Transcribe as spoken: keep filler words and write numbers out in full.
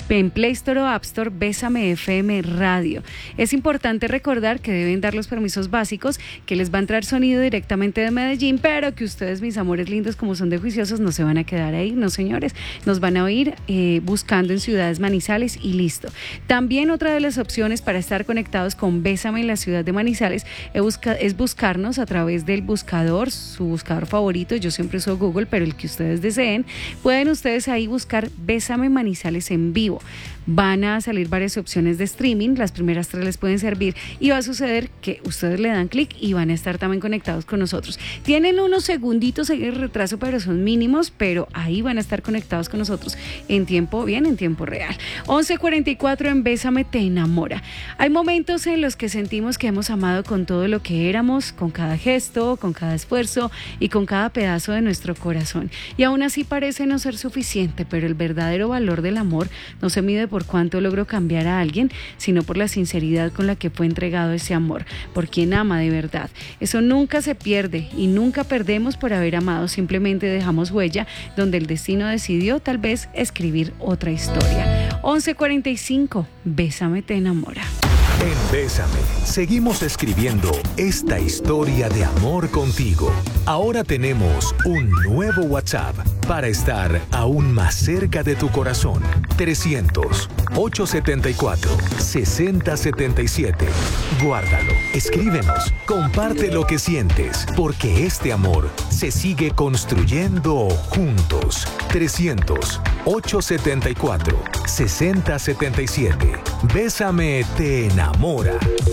En Play Store o App Store, Bésame F M Radio. Es importante recordar que deben dar los permisos básicos, que les va a entrar sonido directamente de Medellín, pero que ustedes, mis amores lindos, como son de juiciosos, no se van a quedar ahí, no señores. Nos van a oír eh, buscando en ciudades Manizales y listo. También otra de las opciones para estar conectados con Bésame en la ciudad de Manizales es, busca, es buscarnos a través del buscador, su buscador favorito. Yo siempre uso Google, pero el que ustedes deseen. Pueden ustedes ahí buscar Bésame Manizales en vivo. Van a salir varias opciones de streaming, las primeras tres les pueden servir y va a suceder que ustedes le dan clic y van a estar también conectados con nosotros. Tienen unos segunditos de retraso, pero son mínimos, pero ahí van a estar conectados con nosotros en tiempo, bien, en tiempo real. once cuarenta y cuatro en Bésame te enamora. Hay momentos en los que sentimos que hemos amado con todo lo que éramos, con cada gesto, con cada esfuerzo y con cada pedazo de nuestro corazón. Y aún así parece no ser suficiente, pero el verdadero valor del amor no se mide por cuánto logro cambiar a alguien, sino por la sinceridad con la que fue entregado ese amor, por quien ama de verdad. Eso nunca se pierde y nunca perdemos por haber amado, simplemente dejamos huella donde el destino decidió tal vez escribir otra historia. once cuarenta y cinco, Bésame te enamora. En Bésame, seguimos escribiendo esta historia de amor contigo. Ahora tenemos un nuevo WhatsApp para estar aún más cerca de tu corazón. trescientos, ochocientos setenta y cuatro, sesenta setenta y siete. Guárdalo, escríbenos, comparte lo que sientes, porque este amor se sigue construyendo juntos. trescientos, ochocientos setenta y cuatro, sesenta setenta y siete. Bésame te enamora.